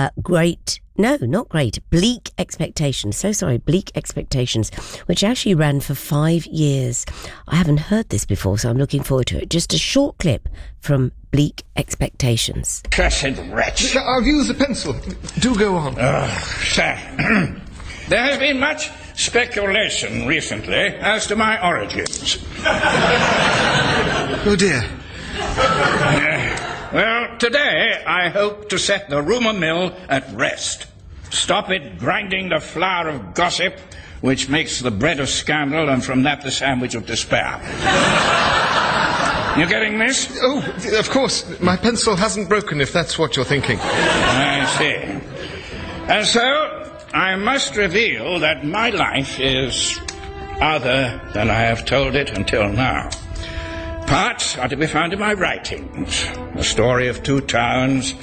Bleak Expectations. So sorry, Bleak Expectations, which actually ran for 5 years. I haven't heard this before, so I'm looking forward to it. Just a short clip from Bleak Expectations. Cursed wretch. I'll use a pencil. Do go on. Sir, there has been much speculation recently as to my origins. Oh, dear. Well, today I hope to set the rumour mill at rest. Stop it grinding the flour of gossip, which makes the bread of scandal, and from that the sandwich of despair. You getting this? Oh, of course. My pencil hasn't broken, if that's what you're thinking. I see. And so, I must reveal that my life is other than I have told it until now. Parts are to be found in my writings. The story of 2 towns,